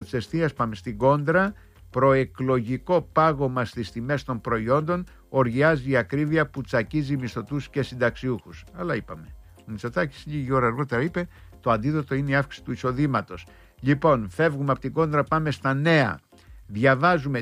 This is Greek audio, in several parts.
της εστίας, πάμε στην κόντρα. Προεκλογικό πάγωμα στις τιμές των προϊόντων, οργιάζει η ακρίβεια που τσακίζει μισθωτούς και συνταξιούχους. Αλλά είπαμε. Ο Μητσοτάκης λίγη ώρα αργότερα είπε το αντίδοτο είναι η αύξηση του εισοδήματος. Λοιπόν, φεύγουμε από την κόντρα, πάμε στα νέα. Διαβάζουμε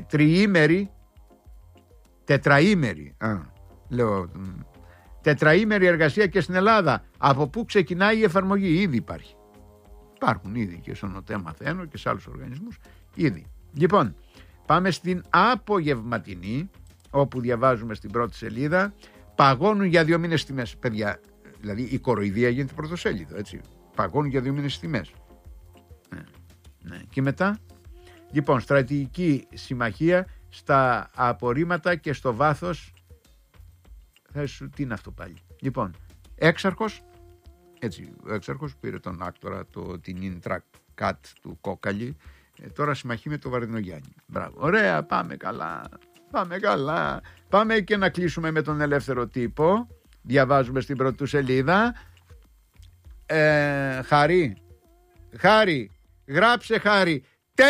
τετραήμερη εργασία και στην Ελλάδα. Από πού ξεκινάει η εφαρμογή? Ήδη υπάρχει. Υπάρχουν ήδη και στον ΟΤΕ μαθαίνω και σε άλλους οργανισμούς ήδη. Λοιπόν, πάμε στην απογευματινή, όπου διαβάζουμε στην πρώτη σελίδα, παγώνουν για 2 μήνες τιμές. Παιδιά, δηλαδή η κοροϊδία γίνεται πρωτοσέλιδο, έτσι. Παγώνουν για 2 μήνες τιμές. Ναι. Και μετά, λοιπόν, στρατηγική συμμαχία στα απορρίμματα και στο βάθος. Τι είναι αυτό πάλι? Λοιπόν, Έξαρχος, έτσι, ο Έξαρχος πήρε τον άκτορα, την Ιντρακάτ του Κόκαλη, τώρα συμμαχεί με τον Βαρδινογιάννη. Μπράβο, ωραία, πάμε καλά. Πάμε και να κλείσουμε με τον Ελεύθερο Τύπο. Διαβάζουμε στην πρώτη του σελίδα. Χάρη, γράψε Χάρη,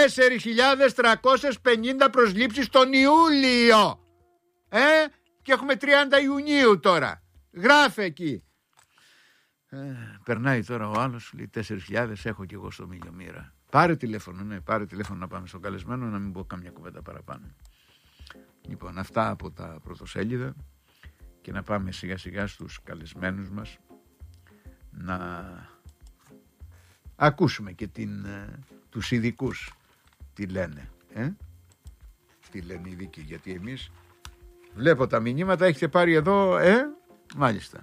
4.350 προσλήψεις τον Ιούλιο. Και έχουμε 30 Ιουνίου τώρα. Γράφε εκεί. Περνάει τώρα ο άλλος, λέει 4.000 έχω κι εγώ στο μήλιο μοίρα. Πάρε τηλέφωνο να πάμε στον καλεσμένο, να μην πω καμιά κουβέντα παραπάνω. Λοιπόν, αυτά από τα πρωτοσέλιδα και να πάμε σιγά σιγά στους καλεσμένους μας, να ακούσουμε και τους ειδικούς τι λένε. Τι λένε οι ειδικοί, γιατί εμείς βλέπω τα μηνύματα, έχετε πάρει εδώ, μάλιστα.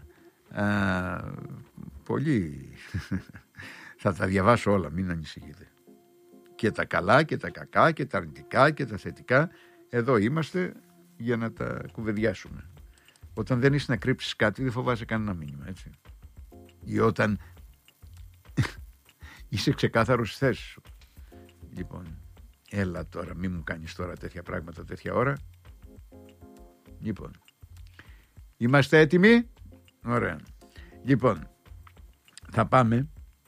Πολύ θα τα διαβάσω όλα, μην ανησυχείτε. Και τα καλά και τα κακά και τα αρνητικά και τα θετικά. Εδώ είμαστε για να τα κουβεντιάσουμε. Όταν δεν είσαι να κρύψεις κάτι, δεν φοβάσαι κανένα μήνυμα, έτσι. Ή όταν είσαι ξεκάθαρος στη θέση σου. Λοιπόν, έλα τώρα, μην μου κάνεις τώρα τέτοια πράγματα τέτοια ώρα. Λοιπόν, είμαστε έτοιμοι? Ωραία. Λοιπόν, θα πάμε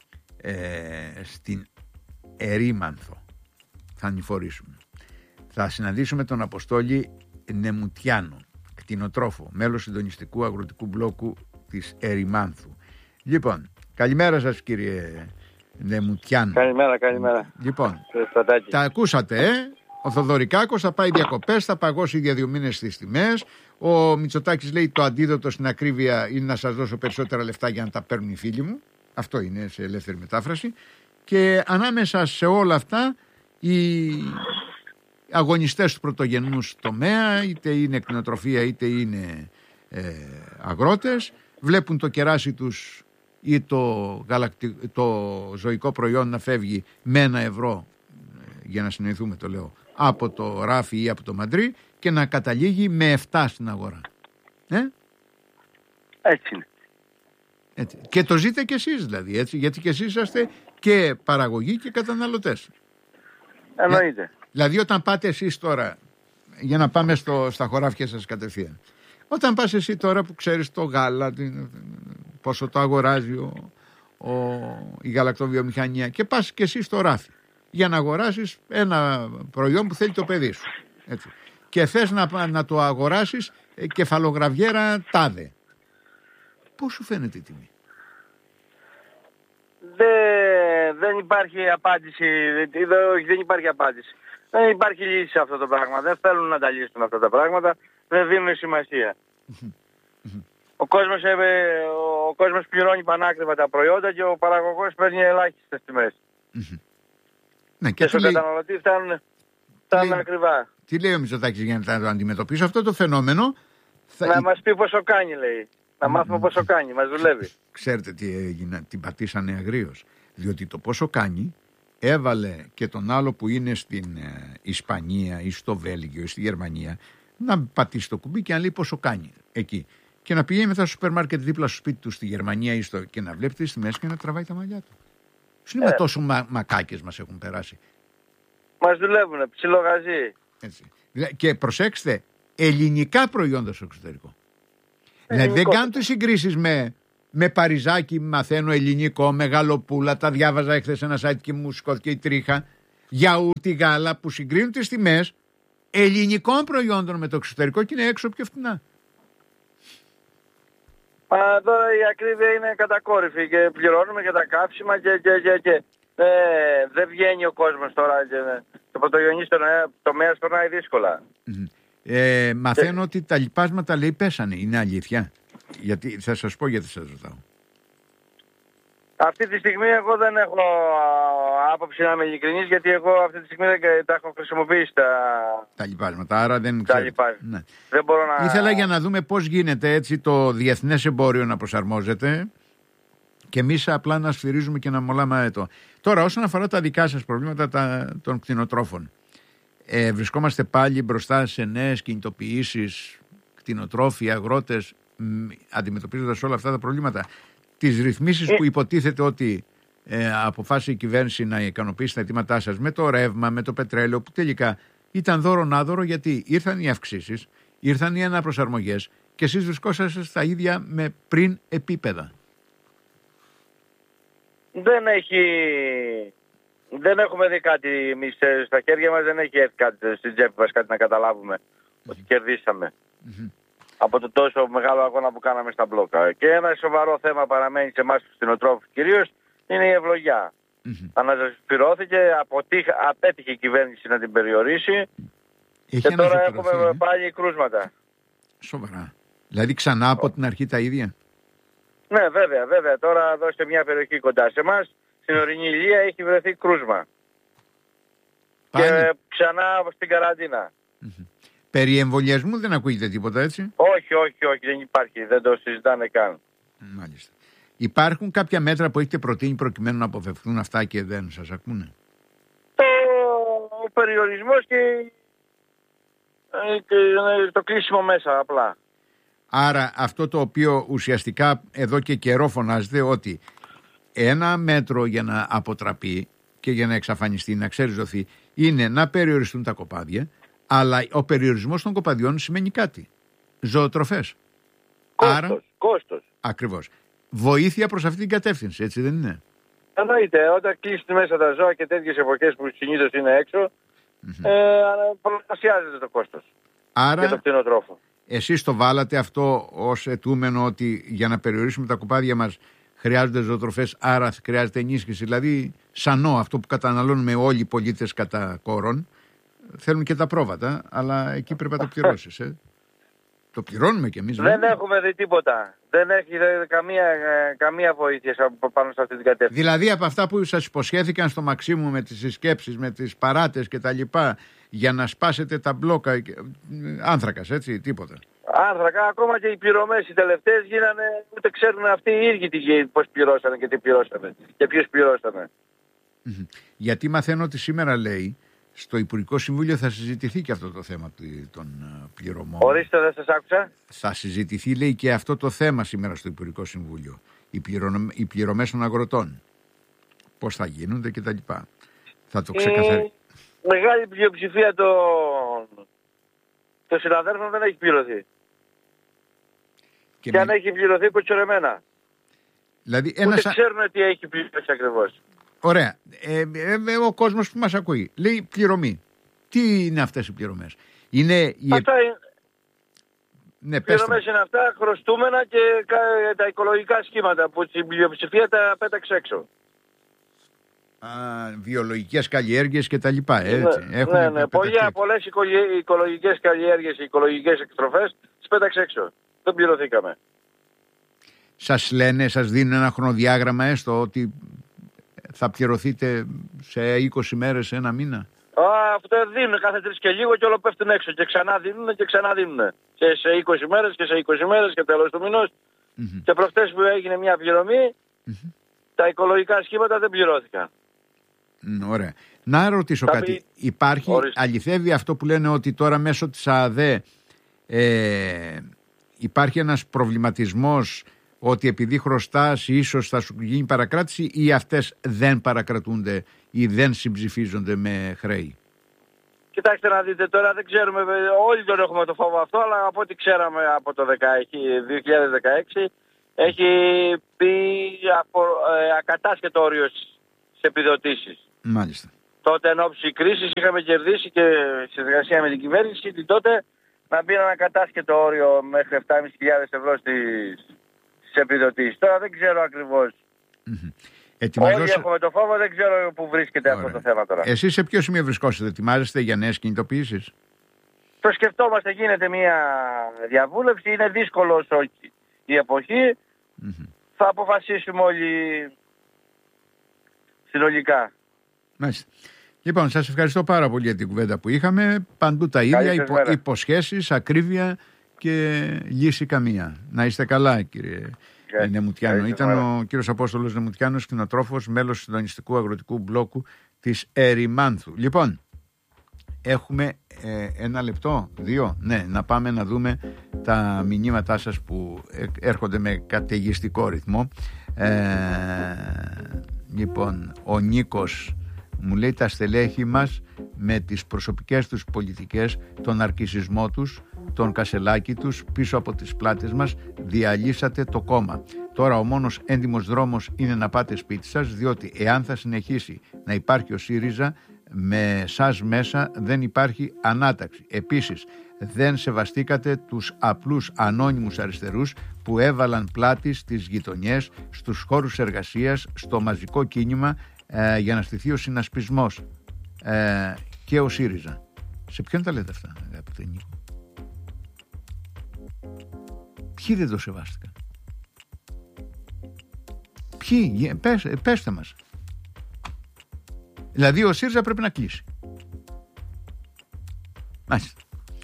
στην Ερήμανθο. Θα ανηφορήσουμε. Θα συναντήσουμε τον Αποστόλη Νεμουτιάνο, κτηνοτρόφο, μέλος συντονιστικού αγροτικού μπλόκου της Ερήμανθου. Λοιπόν, καλημέρα σας κύριε Νεμουτιάνο. Καλημέρα. Λοιπόν, τα ακούσατε, Ο Θοδωρικάκος θα πάει διακοπές, θα παγώσει για 2 μήνες στις τιμές. Ο Μητσοτάκης λέει το αντίδοτο στην ακρίβεια είναι να σας δώσω περισσότερα λεφτά για να τα παίρνουν οι φίλοι μου. Αυτό είναι σε ελεύθερη μετάφραση. Και ανάμεσα σε όλα αυτά οι αγωνιστές του πρωτογενούς τομέα, είτε είναι κτηνοτροφία είτε είναι αγρότες, βλέπουν το κεράσι τους ή το ζωικό προϊόν να φεύγει με 1 ευρώ, για να συνοηθούμε το λέω, από το ράφι ή από το μαντρί και να καταλήγει με 7 στην αγορά. Έτσι είναι. Έτσι. Και το ζείτε κι εσείς δηλαδή, έτσι, γιατί κι εσείς είσαστε και παραγωγοί και καταναλωτές. Εννοείται. Δηλαδή όταν πάτε εσείς τώρα, για να πάμε στα χωράφια σας κατευθείαν, όταν πας εσύ τώρα που ξέρεις το γάλα, πόσο το αγοράζει η γαλακτοβιομηχανία, και πας και εσύ στο ράφι για να αγοράσεις ένα προϊόν που θέλει το παιδί σου, έτσι, και θες να το αγοράσεις κεφαλογραβιέρα τάδε, πώς σου φαίνεται η τιμή? Δεν υπάρχει απάντηση. Δεν υπάρχει απάντηση. Δεν υπάρχει λύση σε αυτό το πράγμα. Δεν θέλουν να τα λύσουν αυτά τα πράγματα. Δεν δίνουν σημασία. Ο κόσμος πληρώνει πανάκριβα τα προϊόντα και ο παραγωγός παίρνει ελάχιστες τιμές. Ναι, και στον καταναλωτή φτάνουν ακριβά. Τι λέει ο Μητσοτάκης για να το αντιμετωπίσει αυτό το φαινόμενο? Να μας πει πόσο κάνει, λέει. Να μάθουμε πόσο κάνει, μας δουλεύει. Ξέρετε τι έγινε? Την πατήσανε αγρίως. Διότι το πόσο κάνει έβαλε και τον άλλο που είναι στην Ισπανία ή στο Βέλγιο ή στη Γερμανία να πατήσει το κουμπί και να λέει πόσο κάνει εκεί. Και να πηγαίνει μετά στο σούπερ μάρκετ δίπλα στο σπίτι του στη Γερμανία ή και να βλέπει τις τιμές και να τραβάει τα μαλλιά του. Σου είναι τόσο μακάκες μας έχουν περάσει. Μας δουλεύουνε, ψιλογαζί. Έτσι. Και προσέξτε, ελληνικά προϊόντα στο εξωτερικό. Δηλαδή δεν κάνουν τις συγκρίσεις με παριζάκι, μαθαίνω ελληνικό, μεγαλοπούλα, τα διάβαζα εχθές σε ένα site και μου σηκώθηκε η τρίχα. Γιαούρτι, γάλα που συγκρίνουν τις τιμές ελληνικών προϊόντων με το εξωτερικό και είναι έξω πιο φτηνά. Τώρα η ακρίβεια είναι κατακόρυφη και πληρώνουμε και τα καύσιμα και δεν βγαίνει ο κόσμος τώρα και το πρωτογενής τομέας περνάει δύσκολα. Μαθαίνω ότι τα λοιπάσματα λέει πέσανε, είναι αλήθεια? Γιατί, θα σας πω γιατί σας ρωτάω. Αυτή τη στιγμή εγώ δεν έχω άποψη να είμαι ειλικρινής, γιατί εγώ αυτή τη στιγμή τα έχω χρησιμοποιήσει τα λοιπάσματα, άρα δεν τα ξέρω. ναι. Δεν μπορώ να... Ήθελα για να δούμε πώς γίνεται έτσι το διεθνές εμπόριο να προσαρμόζεται και εμείς απλά να σφυρίζουμε και να μολάμε αετό. Τώρα, όσον αφορά τα δικά σας προβλήματα των κτηνοτρόφων, βρισκόμαστε πάλι μπροστά σε νέες κινητοποιήσεις, κτηνοτρόφοι, αγρότες, αντιμετωπίζοντας όλα αυτά τα προβλήματα. Τις ρυθμίσεις που υποτίθεται ότι αποφάσισε η κυβέρνηση να ικανοποιήσει τα αιτήματά σας με το ρεύμα, με το πετρέλαιο, που τελικά ήταν δώρο-νάδωρο, γιατί ήρθαν οι αυξήσεις, ήρθαν οι αναπροσαρμογές και εσείς βρισκόσαστε στα ίδια με πριν επίπεδα. Δεν έχουμε δει κάτι εμείς στα χέρια μας, δεν έχει έρθει κάτι στην τσέπη μας, κάτι να καταλάβουμε ότι κερδίσαμε. Από το τόσο μεγάλο αγώνα που κάναμε στα μπλόκα. Και ένα σοβαρό θέμα παραμένει σε εμάς τους κτηνοτρόφους κυρίως, είναι η ευλογιά. Αναζωπηρώθηκε, απέτυχε η κυβέρνηση να την περιορίσει και τώρα έχουμε πάλι κρούσματα. Σοβαρά. Δηλαδή ξανά από την αρχή τα ίδια? Ναι, βέβαια. Τώρα εδώ σε μια περιοχή κοντά σε εμάς, στην Ορεινή Ηλία, έχει βρεθεί κρούσμα. Πάλι. Και ξανά στην καραντίνα. Περί εμβολιασμού δεν ακούγεται τίποτα, έτσι? Όχι, δεν υπάρχει, δεν το συζητάνε καν. Μάλιστα. Υπάρχουν κάποια μέτρα που έχετε προτείνει προκειμένου να αποφευχθούν αυτά και δεν σας ακούνε? Ο περιορισμός και το κλείσιμο μέσα απλά. Άρα αυτό το οποίο ουσιαστικά εδώ και καιρό φωνάζεται, ότι ένα μέτρο για να αποτραπεί και για να εξαφανιστεί, να ξεριζωθεί, είναι να περιοριστούν τα κοπάδια, αλλά ο περιορισμός των κοπαδιών σημαίνει κάτι. Ζωοτροφές. Κόστος. Ακριβώς. Βοήθεια προς αυτή την κατεύθυνση, έτσι δεν είναι? Εννοείται, όταν κλείσει μέσα τα ζώα και τέτοιες εποχές που συνήθως είναι έξω, πολλαπλασιάζεται το κόστος. Άρα, για το κτηνοτρόφο. Εσείς το βάλατε αυτό ως αιτούμενο, ότι για να περιορίσουμε τα κοπάδια μας χρειάζονται ζωοτροφές, άρα χρειάζεται ενίσχυση. Δηλαδή, σανό, αυτό που καταναλώνουμε όλοι οι πολίτες κατά κόρον, θέλουν και τα πρόβατα, αλλά εκεί πρέπει να το πληρώσεις. Το πληρώνουμε κι εμείς. Δεν έχουμε δει τίποτα. Δεν έχει καμία βοήθεια πάνω σε αυτή την κατεύθυνση. Δηλαδή από αυτά που σας υποσχέθηκαν στο Μαξίμου με τις συσκέψεις, με τις παράτες και τα λοιπά, για να σπάσετε τα μπλόκα, άνθρακας, έτσι, τίποτα? Άνθρακα, ακόμα και οι πληρωμές οι τελευταίες γίνανε, ούτε ξέρουν αυτοί οι ίδιοι πώς πληρώσανε και τι πληρώσανε και ποιος πληρώσανε. Γιατί μαθαίνω ότι σήμερα, λέει, στο Υπουργικό Συμβούλιο θα συζητηθεί και αυτό το θέμα των πληρωμών. Ορίστε, δεν σας άκουσα. Θα συζητηθεί, λέει, και αυτό το θέμα σήμερα στο Υπουργικό Συμβούλιο. Οι πληρωμές των αγροτών. Πώς θα γίνονται και τα λοιπά. Θα το ξεκαθαρίσει. Μεγάλη πλειοψηφία των συναδέλφων δεν έχει πληρωθεί. Και αν έχει πληρωθεί, κοτσορεμένα. Δηλαδή, ούτε ξέρουν τι έχει πληρωθεί ακριβώς. Ωραία. Ο κόσμος που μας ακούει λέει πληρωμή. Τι είναι αυτές οι πληρωμές? Πληρωμές είναι αυτά, χρωστούμενα και τα οικολογικά σχήματα που στην πλειοψηφία τα πέταξε έξω. Βιολογικές καλλιέργειες και τα λοιπά, έτσι. Ναι. Πολλές οικολογικές καλλιέργειες, οικολογικές εκτροφές τις πέταξε έξω. Δεν πληρωθήκαμε. Σας λένε, σας δίνουν ένα χρονοδιάγραμμα έστω ότι θα πληρωθείτε σε 20 μέρες, ένα μήνα? Αυτό δίνουν κάθε 3 και λίγο και όλο πέφτουν έξω και ξανά δίνουν και ξανά δίνουν. Και σε 20 μέρες και σε 20 μέρες και τέλος του μηνός. Και προχτές που έγινε μια πληρωμή, τα οικολογικά σχήματα δεν πληρώθηκαν. Ωραία. Να ρωτήσω κάτι. Αληθεύει αυτό που λένε ότι τώρα μέσω της ΑΔΕ υπάρχει ένας προβληματισμός ότι επειδή χρωστάς ίσως θα σου γίνει παρακράτηση, ή αυτές δεν παρακρατούνται ή δεν συμψηφίζονται με χρέη? Κοιτάξτε να δείτε, τώρα δεν ξέρουμε, όλοι τον έχουμε το φόβο αυτό, αλλά από ό,τι ξέραμε από το 2016 έχει πει ακατάσχετο όριο στις επιδοτήσεις. Μάλιστα. τότε εν ώψη κρίσης είχαμε κερδίσει και σε συνεργασία με την κυβέρνηση την τότε να μπει ένα ανακατάσκετο όριο μέχρι 7.500 ευρώ στις επιδοτήσεις. Τώρα δεν ξέρω ακριβώς. Όλοι έχουμε το φόβο, δεν ξέρω πού βρίσκεται αυτό το θέμα τώρα. Εσείς σε ποιο σημείο βρισκόσαστε, ετοιμάζεστε για νέες κινητοποιήσεις? Το σκεφτόμαστε, γίνεται μια διαβούλευση, είναι δύσκολο η εποχή. Θα αποφασίσουμε όλοι συνολικά. Μάλιστα. Λοιπόν, σας ευχαριστώ πάρα πολύ για την κουβέντα που είχαμε. Παντού τα ίδια, υποσχέσεις, ακρίβεια και λύση καμία. Να είστε καλά, κύριε Νεμουτιάνο. Ήταν ο κύριος Απόστολος Νεμουτιάνος, κτηνοτρόφος, μέλος του συντονιστικού αγροτικού μπλόκου της Ερημάνθου. Λοιπόν, έχουμε 1 λεπτό, 2. Ναι, να πάμε να δούμε τα μηνύματά σας που έρχονται με καταιγιστικό ρυθμό. Λοιπόν, ο Νίκος μου λέει: τα στελέχη μας με τις προσωπικές τους πολιτικές, τον αρκισισμό τους, τον κασελάκι τους πίσω από τις πλάτες μας, διαλύσατε το κόμμα. Τώρα ο μόνος έντιμος δρόμος είναι να πάτε σπίτι σας, διότι εάν θα συνεχίσει να υπάρχει ο ΣΥΡΙΖΑ, με σας μέσα δεν υπάρχει ανάταξη. Επίσης, δεν σεβαστήκατε τους απλούς ανώνυμους αριστερούς που έβαλαν πλάτη στις γειτονιές, στους χώρους εργασίας, στο μαζικό κίνημα, για να στηθεί ο συνασπισμός και ο ΣΥΡΙΖΑ. Σε ποιον τα λέτε αυτά, αγαπητέ Νίκο? Ποιοι δεν το σεβάστηκαν? Ποιοι? Πέστε μας. Δηλαδή ο ΣΥΡΙΖΑ πρέπει να κλείσει. Μάλιστα.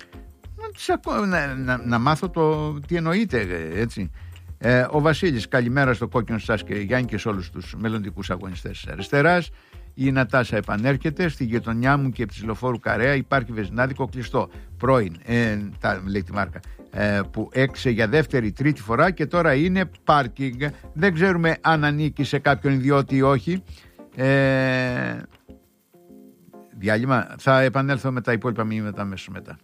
Να μάθω τι εννοείτε, έτσι. Ο Βασίλης, καλημέρα στο κόκκινο σας και Γιάννη και σε όλους τους μελλοντικούς αγωνιστές της αριστεράς. Η Νατάσα επανέρχεται. Στη γειτονιά μου και ψηλοφόρου Καρέα υπάρχει βεζινάδικο κλειστό. Πρώην, λέει τη μάρκα, που έξε για δεύτερη-τρίτη φορά και τώρα είναι πάρκινγκ. Δεν ξέρουμε αν ανήκει σε κάποιον ιδιώτη ή όχι. Διάλειμμα. Θα επανέλθω με τα υπόλοιπα μηνύματα αμέσως μετά.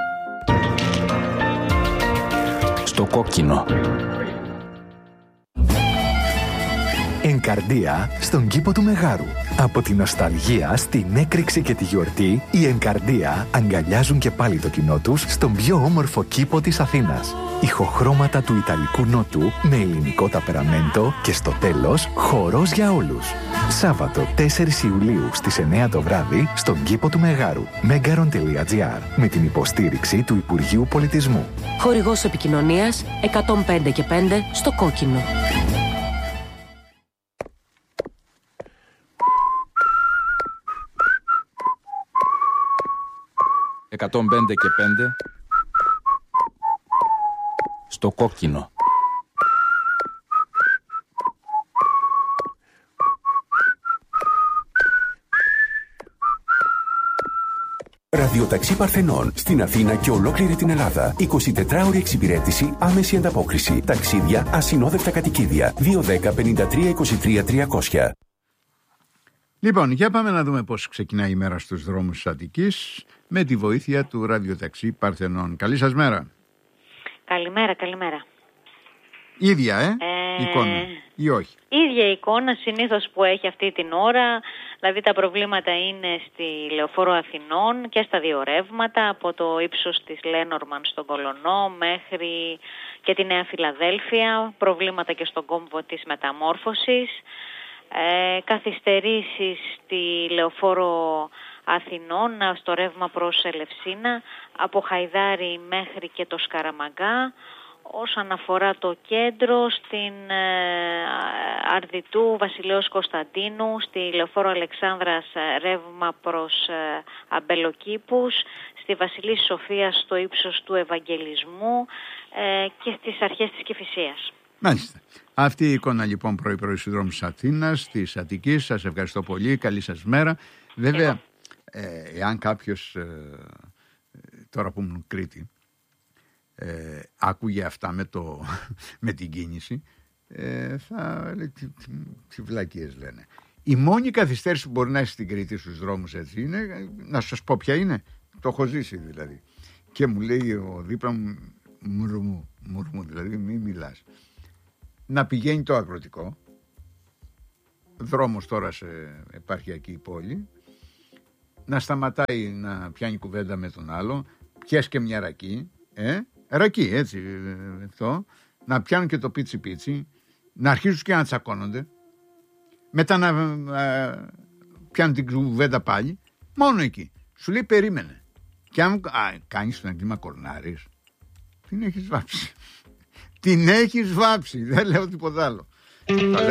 Στο κόκκινο. Ενκαρδία στον κήπο του Μεγάρου. Από τη νοσταλγία στην έκρηξη και τη γιορτή, οι Ενκαρδία αγκαλιάζουν και πάλι το κοινό τους στον πιο όμορφο κήπο της Αθήνας. Ηχοχρώματα του Ιταλικού Νότου με ελληνικό ταπεραμέντο και στο τέλος χορός για όλους. Σάββατο 4 Ιουλίου στις 9 το βράδυ στον κήπο του Μεγάρου. Megaron.gr με την υποστήριξη του Υπουργείου Πολιτισμού. Χορηγός επικοινωνίας 105 και 5 στο κόκκινο. ...105 και 5... στο κόκκινο. Ραδιοταξί Παρθενών στην Αθήνα και ολόκληρη την Ελλάδα. 24ωρη εξυπηρέτηση, άμεση ανταπόκριση. Ταξίδια, ασυνόδευτα κατοικίδια. 210-53-23-300. Λοιπόν, για πάμε να δούμε πώς ξεκινάει η μέρα στους δρόμους της Αττικής με τη βοήθεια του ραδιοταξί Παρθενών. Καλή σας μέρα. Καλημέρα, καλημέρα. Ίδια, εικόνα ή όχι? Ίδια εικόνα συνήθως που έχει αυτή την ώρα. Δηλαδή τα προβλήματα είναι στη Λεωφόρο Αθηνών και στα δύο ρεύματα, από το ύψος της Λένορμαν στον Κολονό μέχρι και τη Νέα Φιλαδέλφια. Προβλήματα και στον κόμβο της μεταμόρφωσης. Καθυστερήσεις στη Λεωφόρο Αθηνών στο ρεύμα προς Ελευσίνα, από Χαϊδάρη μέχρι και το Σκαραμαγκά. Όσον αφορά το κέντρο, στην Αρδιτού Βασιλέως Κωνσταντίνου, στη Λεωφόρο Αλεξάνδρας ρεύμα προς Αμπελοκήπους, στη Βασιλής Σοφίας στο ύψος του Ευαγγελισμού και στις αρχές της Κηφισίας. Μάλιστα. Αυτή η εικόνα λοιπόν πρωί-πρωί στους δρόμους της Αθήνας, της Αττικής. Σας ευχαριστώ πολύ. Καλή σας μέρα. Βέβαια, εάν κάποιος τώρα που ήμουν Κρήτη άκουγε αυτά με την κίνηση, θα λέει τι βλακίες λένε. Η μόνη καθυστέρηση που μπορεί να έχει στην Κρήτη στους δρόμους έτσι είναι, να σας πω ποια είναι, το έχω ζήσει δηλαδή. Και μου λέει ο δίπλα μου, μουρμού, δηλαδή μη μιλάς. Να πηγαίνει το αγροτικό, δρόμος τώρα σε επαρχιακή πόλη, να σταματάει να πιάνει κουβέντα με τον άλλο, πιες και μια ρακή, ρακή έτσι, αυτό, να πιάνουν και το πίτσι πίτσι, να αρχίζουν και να τσακώνονται, μετά να πιάνουν την κουβέντα πάλι, μόνο εκεί. Σου λέει περίμενε. Και αν κάνεις τον εγκλήμα κορνάρης, την έχεις βάψει. Την έχεις βάψει, δεν λέω τίποτα άλλο.